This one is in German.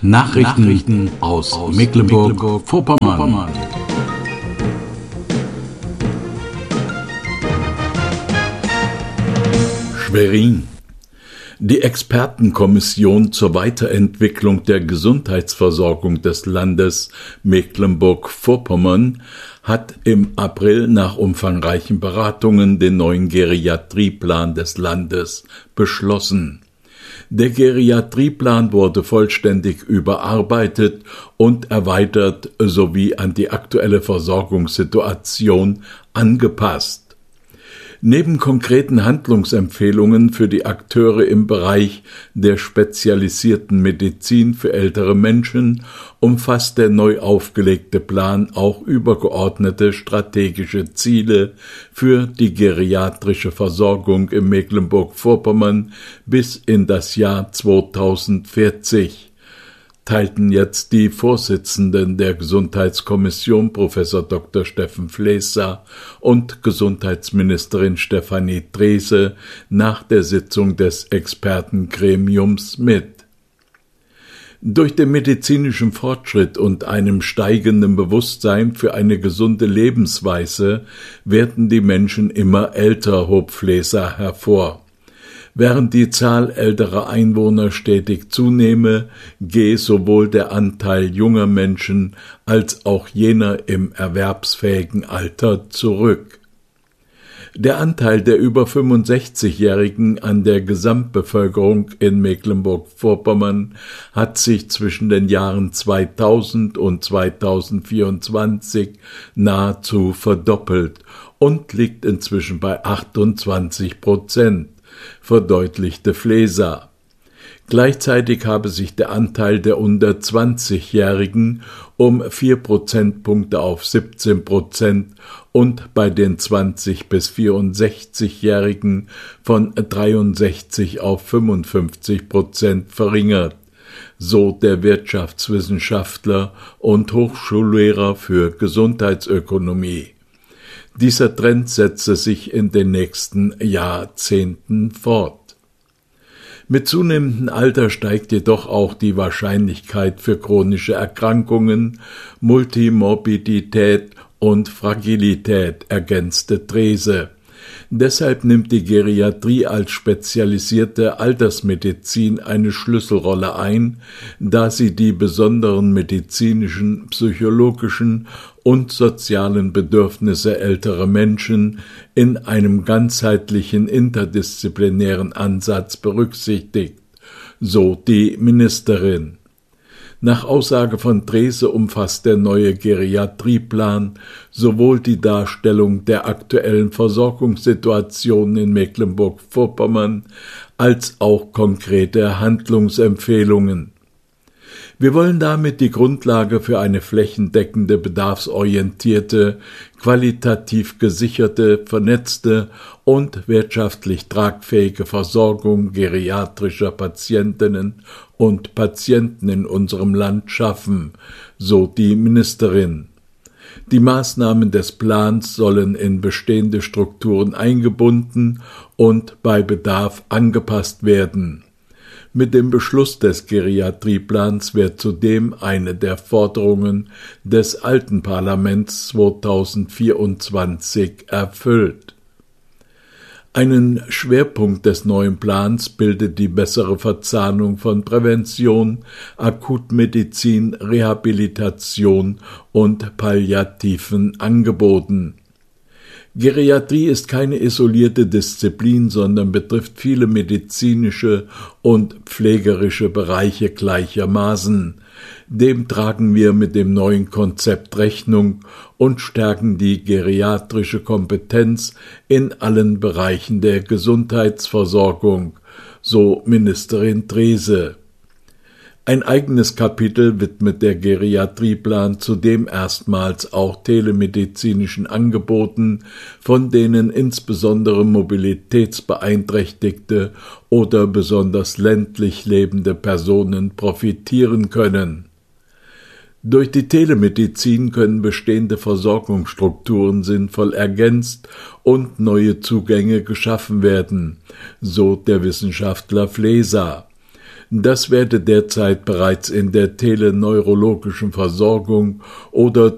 Nachrichten aus Mecklenburg-Vorpommern. Schwerin. Die Expertenkommission zur Weiterentwicklung der Gesundheitsversorgung des Landes Mecklenburg-Vorpommern hat im April nach umfangreichen Beratungen den neuen Geriatrieplan des Landes beschlossen. Der Geriatrieplan wurde vollständig überarbeitet und erweitert sowie an die aktuelle Versorgungssituation angepasst. Neben konkreten Handlungsempfehlungen für die Akteure im Bereich der spezialisierten Medizin für ältere Menschen umfasst der neu aufgelegte Plan auch übergeordnete strategische Ziele für die geriatrische Versorgung in Mecklenburg-Vorpommern bis in das Jahr 2040. Teilten jetzt die Vorsitzenden der Gesundheitskommission Prof. Dr. Steffen Fleßer und Gesundheitsministerin Stefanie Drese nach der Sitzung des Expertengremiums mit. Durch den medizinischen Fortschritt und einem steigenden Bewusstsein für eine gesunde Lebensweise werden die Menschen immer älter, hob Fleßer hervor. Während die Zahl älterer Einwohner stetig zunehme, gehe sowohl der Anteil junger Menschen als auch jener im erwerbsfähigen Alter zurück. Der Anteil der über 65-Jährigen an der Gesamtbevölkerung in Mecklenburg-Vorpommern hat sich zwischen den Jahren 2000 und 2024 nahezu verdoppelt und liegt inzwischen bei 28%. Verdeutlichte Fleßer. Gleichzeitig habe sich der Anteil der unter 20-Jährigen um 4 Prozentpunkte auf 17% und bei den 20- bis 64-Jährigen von 63 auf 55% verringert, so der Wirtschaftswissenschaftler und Hochschullehrer für Gesundheitsökonomie. Dieser Trend setze sich in den nächsten Jahrzehnten fort. Mit zunehmendem Alter steigt jedoch auch die Wahrscheinlichkeit für chronische Erkrankungen, Multimorbidität und Fragilität, ergänzte Drese. Deshalb nimmt die Geriatrie als spezialisierte Altersmedizin eine Schlüsselrolle ein, da sie die besonderen medizinischen, psychologischen und sozialen Bedürfnisse älterer Menschen in einem ganzheitlichen interdisziplinären Ansatz berücksichtigt, so die Ministerin. Nach Aussage von Drese umfasst der neue Geriatrieplan sowohl die Darstellung der aktuellen Versorgungssituation in Mecklenburg-Vorpommern als auch konkrete Handlungsempfehlungen. Wir wollen damit die Grundlage für eine flächendeckende, bedarfsorientierte, qualitativ gesicherte, vernetzte und wirtschaftlich tragfähige Versorgung geriatrischer Patientinnen und Patienten in unserem Land schaffen, so die Ministerin. Die Maßnahmen des Plans sollen in bestehende Strukturen eingebunden und bei Bedarf angepasst werden. Mit dem Beschluss des Geriatrieplans wird zudem eine der Forderungen des alten Parlaments 2024 erfüllt. Einen Schwerpunkt des neuen Plans bildet die bessere Verzahnung von Prävention, Akutmedizin, Rehabilitation und palliativen Angeboten. Geriatrie ist keine isolierte Disziplin, sondern betrifft viele medizinische und pflegerische Bereiche gleichermaßen. Dem tragen wir mit dem neuen Konzept Rechnung und stärken die geriatrische Kompetenz in allen Bereichen der Gesundheitsversorgung, so Ministerin Drese. Ein eigenes Kapitel widmet der Geriatrieplan zudem erstmals auch telemedizinischen Angeboten, von denen insbesondere mobilitätsbeeinträchtigte oder besonders ländlich lebende Personen profitieren können. Durch die Telemedizin können bestehende Versorgungsstrukturen sinnvoll ergänzt und neue Zugänge geschaffen werden, so der Wissenschaftler Fleßer. Das werde derzeit bereits in der teleneurologischen Versorgung oder